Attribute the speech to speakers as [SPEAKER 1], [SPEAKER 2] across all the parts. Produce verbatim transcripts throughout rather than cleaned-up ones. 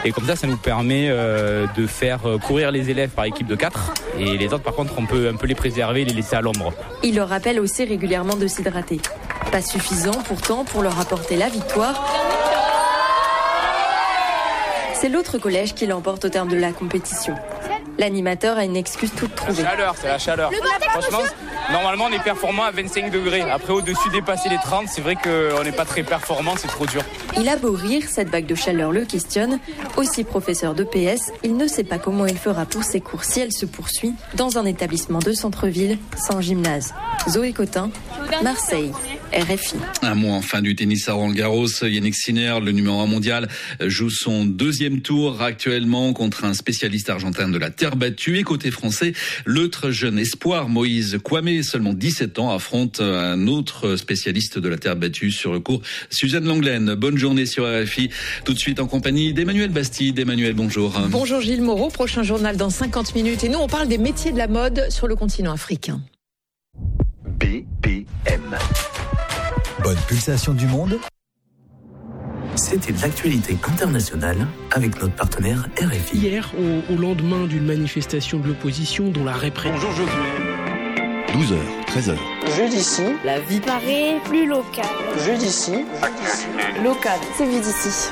[SPEAKER 1] Et comme ça, ça nous permet euh, de faire courir les élèves par équipe de quatre. Et les autres, par contre, on peut un peu les préserver et les laisser à l'ombre.
[SPEAKER 2] Il leur rappelle aussi régulièrement de s'hydrater. Pas suffisant pourtant pour leur apporter la victoire. C'est l'autre collège qui l'emporte au terme de la compétition. L'animateur a une excuse toute trouvée.
[SPEAKER 1] La chaleur, c'est la chaleur. Franchement, normalement, on est performant à vingt-cinq degrés. Après, au-dessus, dépasser les trente, c'est vrai qu'on n'est pas très performant, c'est trop dur.
[SPEAKER 2] Il a beau rire, cette vague de chaleur le questionne. Aussi professeur de P S, il ne sait pas comment il fera pour ses cours si elle se poursuit dans un établissement de centre-ville sans gymnase. Zoé Cotin, Marseille, R F I.
[SPEAKER 3] Un mot enfin du tennis à Roland-Garros. Yannick Sinner, le numéro un mondial, joue son deuxième tour actuellement contre un spécialiste argentin de la terre battue. Et côté français, l'autre jeune espoir, Moïse Kouamé, seulement dix-sept ans, affronte un autre spécialiste de la terre battue sur le court, Suzanne Lenglen. Bonne journée sur R F I. Tout de suite en compagnie d'Emmanuel Bastide. Emmanuel, bonjour.
[SPEAKER 4] Bonjour Gilles Moreau. Prochain journal dans cinquante minutes. Et nous, on parle des métiers de la mode sur le continent africain.
[SPEAKER 5] B P M.
[SPEAKER 6] Bonne pulsation du monde.
[SPEAKER 5] C'était l'actualité internationale avec notre partenaire R F I.
[SPEAKER 7] Hier, au, au lendemain d'une manifestation de l'opposition dont la répression...
[SPEAKER 8] Bonjour Josué.
[SPEAKER 9] douze heures, treize heures.
[SPEAKER 10] Jeu d'ici.
[SPEAKER 11] La vie paraît plus locale.
[SPEAKER 10] Jeu d'ici.
[SPEAKER 11] Local, c'est vie d'ici.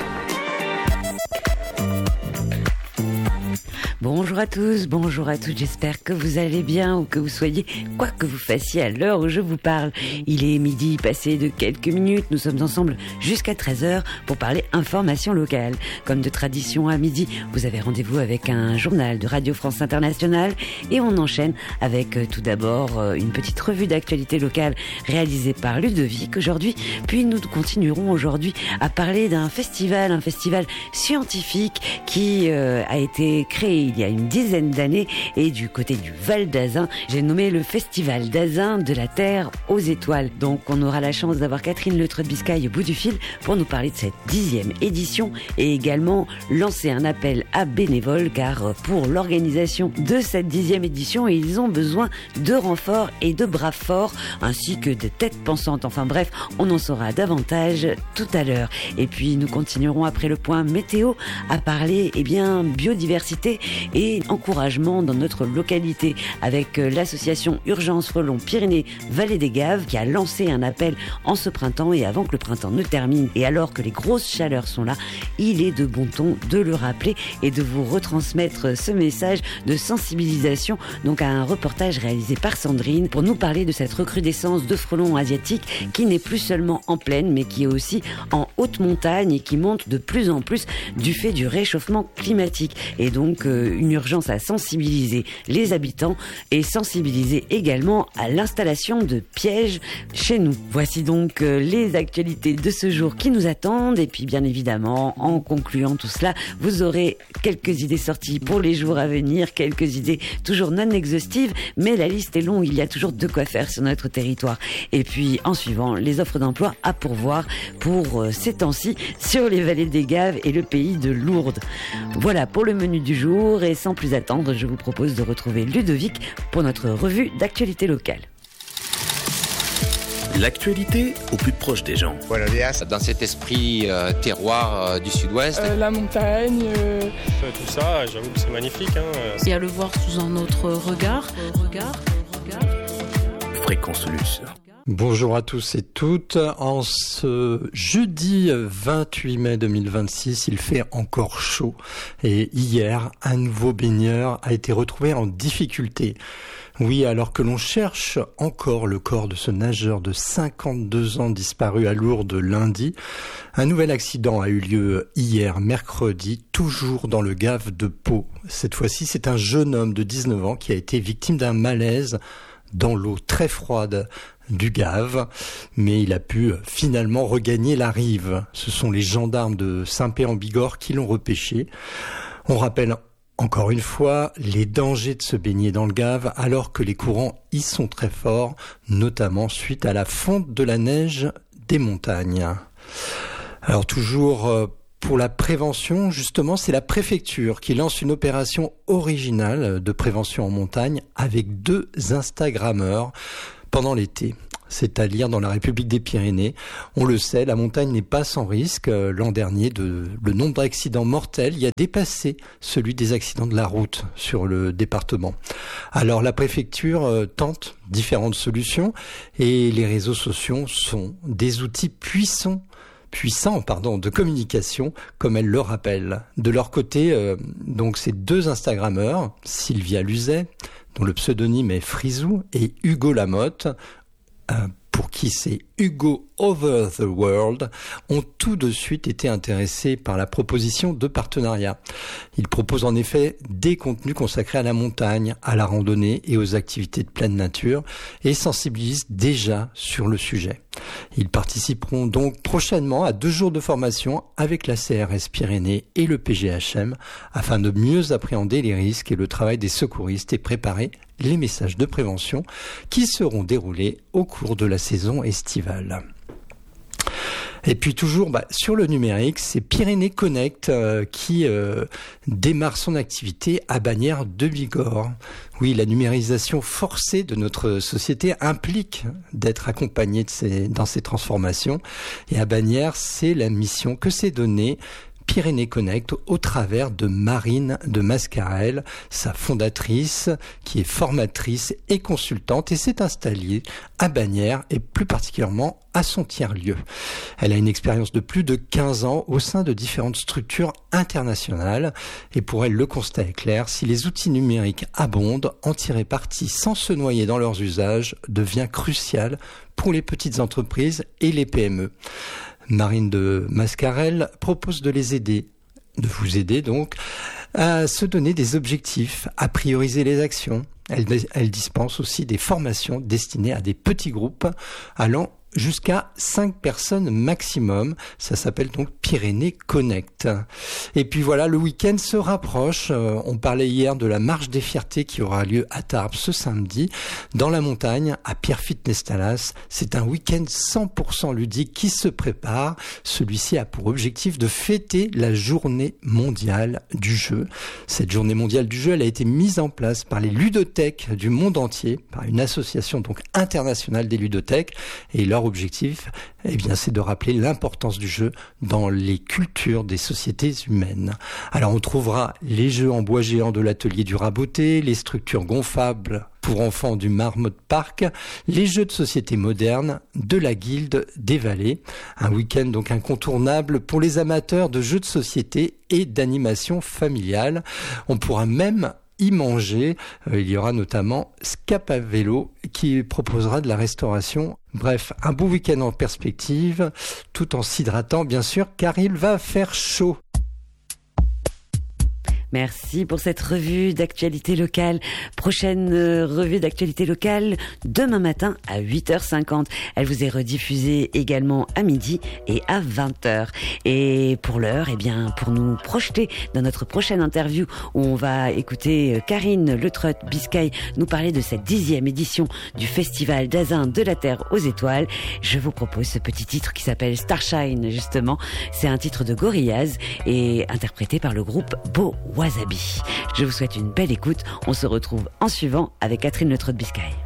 [SPEAKER 12] Bonjour à tous, bonjour à toutes, j'espère que vous allez bien ou que vous soyez quoi que vous fassiez à l'heure où je vous parle. Il est midi passé de quelques minutes, nous sommes ensemble jusqu'à treize heures pour parler information locale. Comme de tradition à midi, vous avez rendez-vous avec un journal de Radio France Internationale et on enchaîne avec euh, tout d'abord euh, une petite revue d'actualité locale réalisée par Ludovic aujourd'hui, puis nous continuerons aujourd'hui à parler d'un festival, un festival scientifique qui euh, a été créé il y a une dizaine d'années et du côté du Val d'Azun, j'ai nommé le Festival d'Azun de la Terre aux étoiles. Donc on aura la chance d'avoir Catherine Lemaitre-Biscaye au bout du fil pour nous parler de cette dixième édition et également lancer un appel à bénévoles car pour l'organisation de cette dixième édition, ils ont besoin de renforts et de bras forts ainsi que de têtes pensantes. Enfin bref, on en saura davantage tout à l'heure. Et puis nous continuerons après le point météo à parler eh bien biodiversité et encouragement dans notre localité avec l'association Urgence Frelon Pyrénées-Vallée des Gaves qui a lancé un appel en ce printemps et avant que le printemps ne termine et alors que les grosses chaleurs sont là, il est de bon ton de le rappeler et de vous retransmettre ce message de sensibilisation donc à un reportage réalisé par Sandrine pour nous parler de cette recrudescence de frelons asiatiques qui n'est plus seulement en plaine mais qui est aussi en haute montagne et qui monte de plus en plus du fait du réchauffement climatique et donc euh, une urgence à sensibiliser les habitants et sensibiliser également à l'installation de pièges chez nous. Voici donc euh, les actualités de ce jour qui nous attendent et puis bien évidemment en concluant tout cela vous aurez quelques idées sorties pour les jours à venir, quelques idées toujours non exhaustives mais la liste est longue, il y a toujours de quoi faire sur notre territoire et puis en suivant les offres d'emploi à pourvoir pour euh, ces temps-ci sur les vallées des Gaves et le pays de Lourdes. Voilà pour le menu du jour et sans plus attendre, je vous propose de retrouver Ludovic pour notre revue d'actualité locale.
[SPEAKER 5] L'actualité au plus proche des gens.
[SPEAKER 13] Buenos días. Dans cet esprit euh, terroir euh, du sud-ouest.
[SPEAKER 14] Euh, la montagne. Euh...
[SPEAKER 15] Tout ça, j'avoue que c'est magnifique. Hein.
[SPEAKER 16] Et à le voir sous un autre regard. regard, regard.
[SPEAKER 5] Fréquence Luce.
[SPEAKER 17] Bonjour à tous et toutes. En ce jeudi vingt-huit mai deux mille vingt-six, il fait encore chaud. Et hier, un nouveau baigneur a été retrouvé en difficulté. Oui, alors que l'on cherche encore le corps de ce nageur de cinquante-deux ans disparu à Lourdes lundi, un nouvel accident a eu lieu hier mercredi, toujours dans le Gave de Pau. Cette fois-ci, c'est un jeune homme de dix-neuf ans qui a été victime d'un malaise dans l'eau très froide du Gave, mais il a pu finalement regagner la rive. Ce sont les gendarmes de Saint-Pé-en-Bigorre qui l'ont repêché. On rappelle encore une fois les dangers de se baigner dans le Gave alors que les courants y sont très forts, notamment suite à la fonte de la neige des montagnes. Alors toujours euh, pour la prévention, justement, c'est la préfecture qui lance une opération originale de prévention en montagne avec deux Instagrammeurs pendant l'été. c'est à dire dans la République des Pyrénées. On le sait, la montagne n'est pas sans risque. L'an dernier, de, le nombre d'accidents mortels y a dépassé celui des accidents de la route sur le département. Alors la préfecture euh, tente différentes solutions et les réseaux sociaux sont des outils puissants puissants pardon, de communication, comme elle le rappelle. De leur côté, euh, donc ces deux Instagrammeurs, Sylvia Luzet, dont le pseudonyme est Frisou, et Hugo Lamotte, euh, pour qui c'est Hugo Over the World, ont tout de suite été intéressés par la proposition de partenariat. Ils proposent en effet des contenus consacrés à la montagne, à la randonnée et aux activités de pleine nature et sensibilisent déjà sur le sujet. Ils participeront donc prochainement à deux jours de formation avec la C R S Pyrénées et le P G H M afin de mieux appréhender les risques et le travail des secouristes et préparer les messages de prévention qui seront déroulés au cours de la saison estivale. Et puis toujours bah, sur le numérique, c'est Pyrénées Connect euh, qui euh, démarre son activité à Bagnères de Bigorre. Oui, la numérisation forcée de notre société implique d'être accompagné de ces, dans ces transformations. Et à Bagnères, c'est la mission que s'est donnée Pyrénées Connect au travers de Marine de Mascarel, sa fondatrice, qui est formatrice et consultante et s'est installée à Bagnères et plus particulièrement à son tiers-lieu. Elle a une expérience de plus de quinze ans au sein de différentes structures internationales et pour elle, le constat est clair, si les outils numériques abondent, en tirer parti sans se noyer dans leurs usages devient crucial pour les petites entreprises et les P M E. Marine de Mascarel propose de les aider, de vous aider donc, à se donner des objectifs, à prioriser les actions. Elle, elle dispense aussi des formations destinées à des petits groupes allant jusqu'à cinq personnes maximum. Ça s'appelle donc Pyrénées Connect. Et puis voilà, le week-end se rapproche. Euh, on parlait hier de la marche des fiertés qui aura lieu à Tarbes ce samedi, dans la montagne, à Pierrefitte-Nestalas. C'est un week-end cent pour cent ludique qui se prépare. Celui-ci a pour objectif de fêter la journée mondiale du jeu. Cette journée mondiale du jeu, elle a été mise en place par les ludothèques du monde entier, par une association donc internationale des ludothèques, et leur objectif, eh bien, c'est de rappeler l'importance du jeu dans les cultures des sociétés humaines. Alors, on trouvera les jeux en bois géant de l'atelier du Raboté, les structures gonflables pour enfants du Marmotte Park, les jeux de société modernes de la Guilde des Vallées. Un week-end donc incontournable pour les amateurs de jeux de société et d'animation familiale. On pourra même y manger. Euh, il y aura notamment Scapa Vélo qui proposera de la restauration. Bref, un beau week-end en perspective, tout en s'hydratant bien sûr, car il va faire chaud.
[SPEAKER 12] Merci pour cette revue d'actualité locale. Prochaine euh, revue d'actualité locale demain matin à huit heures cinquante. Elle vous est rediffusée également à midi et à vingt heures. Et pour l'heure, eh bien, pour nous projeter dans notre prochaine interview où on va écouter Karine Letreut-Biscay nous parler de cette dixième édition du Festival d'Azin de la Terre aux Étoiles, je vous propose ce petit titre qui s'appelle Starshine, justement. C'est un titre de Gorillaz et interprété par le groupe Beau Wasabi. Je vous souhaite une belle écoute. On se retrouve en suivant avec Catherine Letreut-Biscay.